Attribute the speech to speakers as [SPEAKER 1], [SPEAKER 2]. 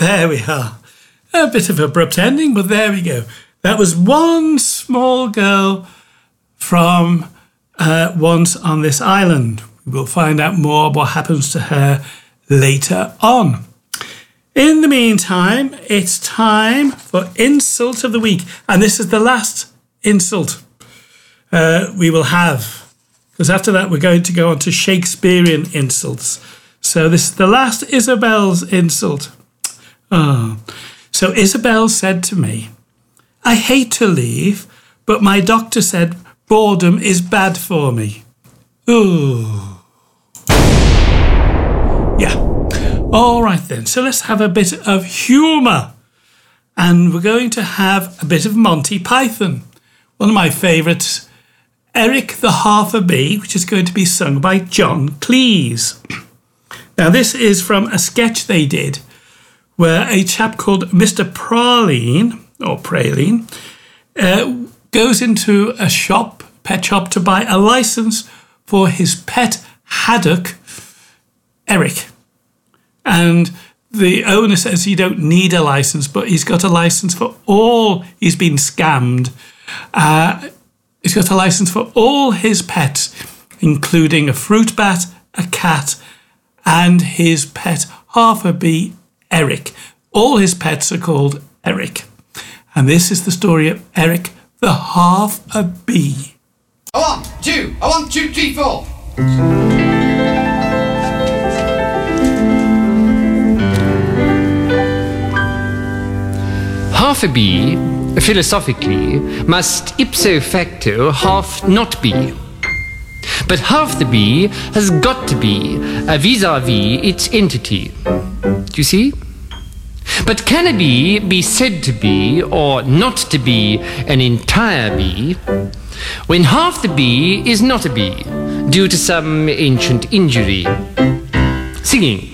[SPEAKER 1] There we are. A bit of abrupt ending, but there we go. That was one small girl from Once on This Island. We will find out more what happens to her later on. In the meantime, it's time for Insult of the Week. And this is the last insult we will have. Because after that, we're going to go on to Shakespearean insults. So this is the last Isabel's insult. Oh. So Isabel said to me, I hate to leave, but my doctor said boredom is bad for me. Ooh. Yeah. All right then. So let's have a bit of humour. And we're going to have a bit of Monty Python. One of my favourites, Eric the Half a Bee, which is going to be sung by John Cleese. Now this is from a sketch they did where a chap called Mr. Praline, goes into a pet shop, to buy a license for his pet haddock, Eric. And the owner says he don't need a license, but he's got a license for all. He's been scammed. He's got a license for all his pets, including a fruit bat, a cat, and his pet half a bee, Eric. All his pets are called Eric. And this is the story of Eric the Half a Bee.
[SPEAKER 2] 1, 2, 1, 2, 3, 4.
[SPEAKER 3] Half a bee, philosophically, must ipso facto half not be. But half the bee has got to be vis-à-vis its entity. Do you see? But can a bee be said to be or not to be an entire bee when half the bee is not a bee due to some ancient injury? Singing.